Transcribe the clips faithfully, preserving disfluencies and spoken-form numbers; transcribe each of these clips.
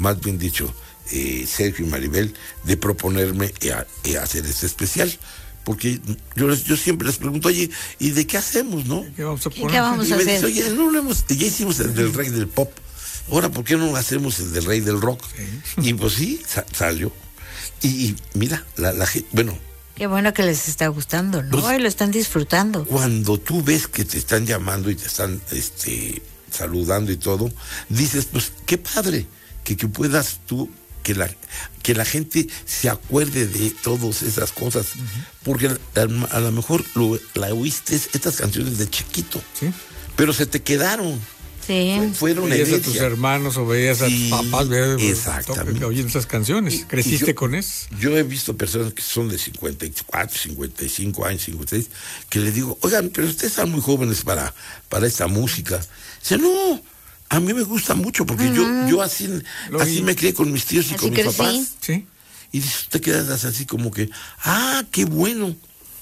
más bien dicho, eh, Sergio y Maribel, de proponerme a, a hacer este especial. Porque yo, les, yo siempre les pregunto, oye, ¿y de qué hacemos, no? ¿Qué vamos a poner? ¿Qué vamos y a me hacer? dice, oye, no lo hemos, ya hicimos el del rey del pop. Ahora, ¿por qué no hacemos el del rey del rock? Sí. Y pues sí, sa- salió. Y, y mira, la, la gente, bueno. Qué bueno que les está gustando, ¿no? Pues, y lo están disfrutando. Cuando tú ves que te están llamando y te están este, saludando y todo, dices, pues qué padre que, que puedas tú, que la, que la gente se acuerde de todas esas cosas. Uh-huh. Porque a, a lo mejor lo, la oíste estas canciones de chiquito, ¿sí? Pero se te quedaron. Sí. Fueron veías herencia. a tus hermanos o veías a sí, tus papás, veías, exactamente. Oyendo esas canciones. Y, ¿Creciste y yo, con eso? Yo he visto personas que son de cincuenta y cuatro, cincuenta y cinco años, cincuenta y seis, que les digo, oigan, pero ustedes están muy jóvenes para, para esta música. Dice, no, a mí me gusta mucho, porque uh-huh. yo, yo así, así me crié con mis tíos y así con mis crecí. papás. Sí. Y dices, te quedas así como que, ah, qué bueno.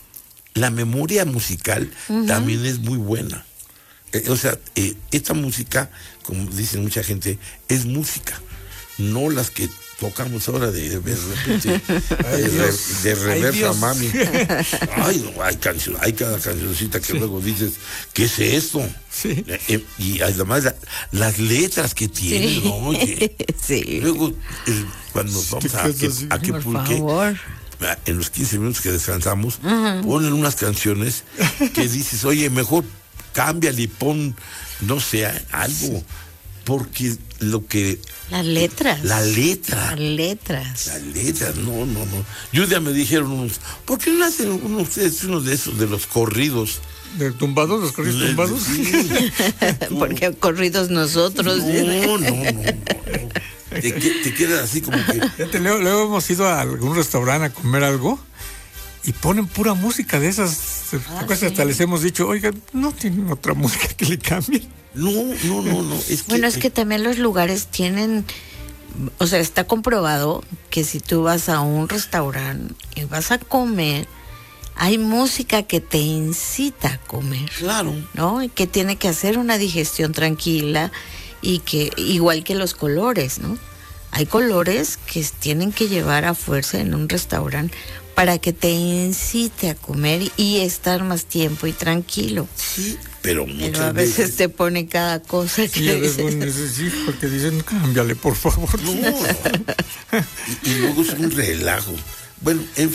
La memoria musical uh-huh. también es muy buena. Eh, o sea, eh, esta música, como dicen mucha gente, es música, no las que tocamos ahora de, de repente, ay, de, re, de reversa, ay, mami. Ay, no, hay canción, hay cada cancioncita que sí. Luego dices, ¿qué es esto? Sí. Eh, y además la, las letras que tiene, sí. ¿no? Que, sí. Luego, eh, cuando vamos a, que, a que por pulque, favor. En los quince minutos que descansamos, uh-huh. ponen unas canciones que dices, oye, mejor cámbiale y pon, no sé, algo, sí. Porque lo que... Las letras. La letra. Las letras. Las letras, no, no, no. Yo ya me dijeron unos, ¿por qué no hacen uno, ustedes uno de esos, de los corridos? ¿De tumbados, los corridos tumbados? Sí. Porque corridos nosotros. No, no, no, no, no. Te, te quedas así como que... Fíjate, luego, luego hemos ido a algún restaurante a comer algo y ponen pura música de esas. Ah, sí. Hasta les hemos dicho, oigan, no tienen otra música que le cambien. No, no, no, no. Es que, bueno, es que también los lugares tienen, o sea, está comprobado que si tú vas a un restaurante y vas a comer, hay música que te incita a comer. Claro. ¿No? Y que tiene que hacer una digestión tranquila y que, igual que los colores, ¿no? Hay colores que tienen que llevar a fuerza en un restaurante para que te incite a comer y estar más tiempo y tranquilo. Sí, pero muchas pero a veces, veces te pone cada cosa que... Sí, a veces, bueno, sí, porque dicen, cámbiale, por favor. No, no. Y, y luego es un relajo. Bueno, en,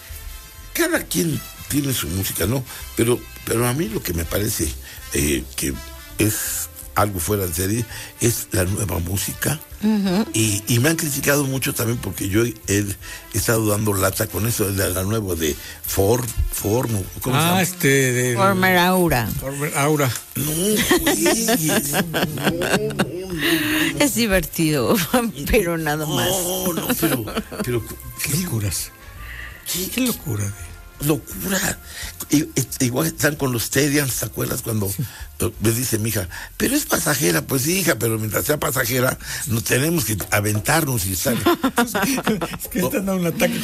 cada quien tiene su música, ¿no? Pero, pero a mí lo que me parece eh, que es algo fuera de serie es la nueva música. Uh-huh. y, y me han criticado mucho también porque yo he, he estado dando lata con eso de la nueva de Ford, Ford, ¿cómo ah, se llama? este de Former Aura. Former Aura. No, güey, no, no, no. Es divertido, pero nada más. No, no, pero, pero qué locuras. ¿Qué, qué locura? Locura. Y, y, igual están con los Terians, ¿te acuerdas? Cuando sí. me dice mi hija, pero es pasajera. Pues sí, hija, pero mientras sea pasajera, nos tenemos que aventarnos y estar. Es que están dando un ataque.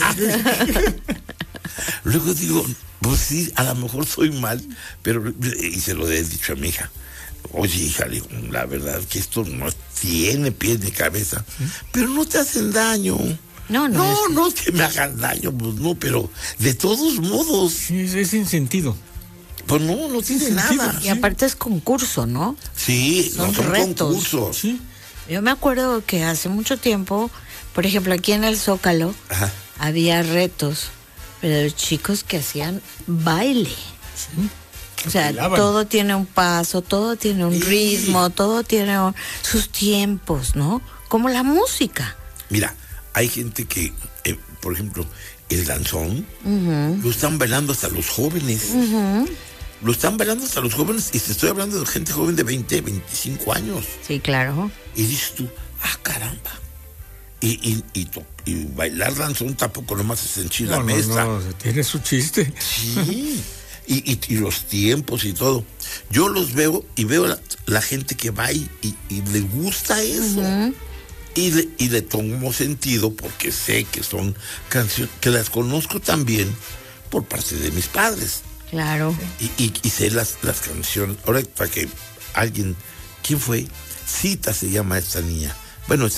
Luego digo, pues sí, a lo mejor soy mal, pero, y se lo he dicho a mi hija. Oye, hija, digo, la verdad que esto no tiene pies ni cabeza, ¿sí? Pero no te hacen daño. No, no. No, es... no es que me hagan daño, pues no, pero de todos modos. Sí, es, es sin sentido. Pues no, no tiene nada. Y ¿sí? Aparte es concurso, ¿no? Sí, son, no, son retos. concursos. Sí. Yo me acuerdo que hace mucho tiempo, por ejemplo, aquí en el Zócalo, ajá, había retos, pero de chicos que hacían baile. Sí. O sea, todo tiene un paso, todo tiene un sí. ritmo, todo tiene un, sus tiempos, ¿no? Como la música. Mira, hay gente que, eh, por ejemplo, el danzón, uh-huh, lo están bailando hasta los jóvenes. Uh-huh. Lo están bailando hasta los jóvenes y te estoy hablando de gente joven de veinte, veinticinco años. Sí, claro. Y dices tú, ah, caramba. Y, y, y, to, y bailar danzón tampoco nomás es en Chile no, la mesa. No, no, tiene su chiste. Sí. Y, y, y los tiempos y todo. Yo los veo y veo la, la gente que va y, y, y le gusta eso. Uh-huh. Y le, y le tomo sentido porque sé que son canciones que las conozco también por parte de mis padres. Claro. Y, y, y sé las, las canciones. Ahora, para que alguien, ¿quién fue? Cita se llama esta niña. Bueno,